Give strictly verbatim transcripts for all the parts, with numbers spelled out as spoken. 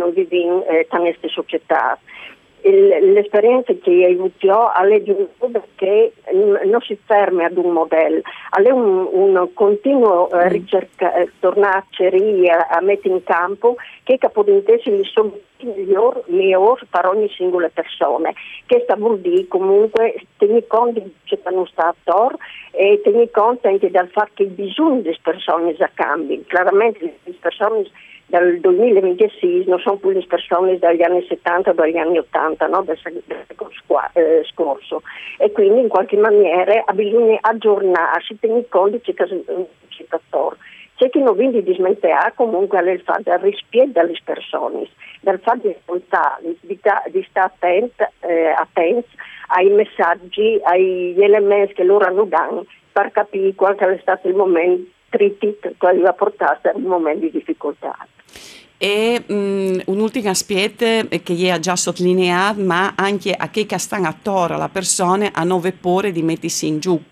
noi viviamo eh, in queste società. Il, l'esperienza che io ho avuto è di un che non si ferma ad un modello, è un, un continuo eh, ricerca, eh, tornarci a, a mettere in campo che capodintesi li sono migliori miglior per ogni singola persona. Questo vuol dire comunque tenere conto di che non sta attorno e tenere conto anche dal fatto che i bisogni delle persone cambiano. Chiaramente le persone dal duemilaventisei non sono più le persone dagli anni settanta o dagli anni ottanta, no? del secolo eh, scorso, e quindi in qualche maniera bisogna aggiornarsi, tenere conto di che c'è attorno. C'è chi non viene di smentare comunque al fatto del rispetto delle persone, dal fatto di ascoltare, di, di stare attenti, eh, attenti ai messaggi, agli elementi che loro hanno dato per capire qual è stato il momento critico che aveva portato a un momento di difficoltà. E um, un ultimo aspetto che io ho già sottolineato, ma anche a che stanno attorno alla persona a non paura di mettersi in giù.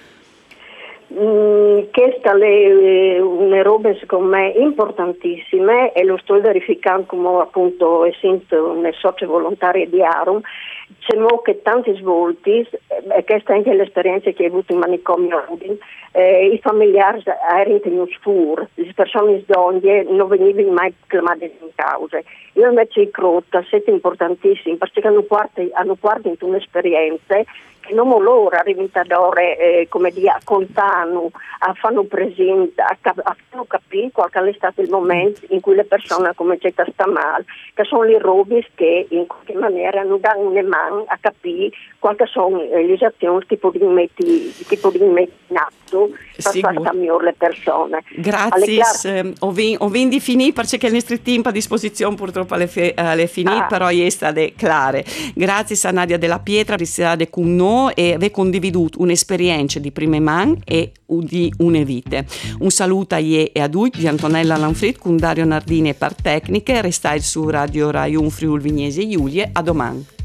Mm, questa è una roba secondo me importantissima e lo sto verificando come appunto essendo una socia volontaria di Arum. C'è che tanti svolti, e questa è anche l'esperienza che ho avuto in manicomio Udin, eh, i familiari erano tenuti fuori, le persone donne non venivano mai chiamate in causa. Io invece credo che sia importantissimo perché hanno parte, hanno parte in un'esperienza che non loro arrivano ad ore, eh, come dire, a contano, a fanno presente, a, cap- a fanno capire qual è stato il momento in cui le persone cominciano a stare male, che sono le robe che in qualche maniera hanno dato una mano a capire quali sono le azioni che possono mettere in atto per far cambiare le persone. Grazie, ho vinto di finire perché il nostro tempo a disposizione purtroppo è finito, ah. però è stato chiaro. Grazie a Nadia Della Pietra per essere con noi e aver condividuto un'esperienza di prime mani e di una vita. Un saluto a ie e a lui di Antonella Lanfrit con Dario Nardini e per tecniche. Restate su Radio Rai un Friuli Vignesi Giulie. A domani.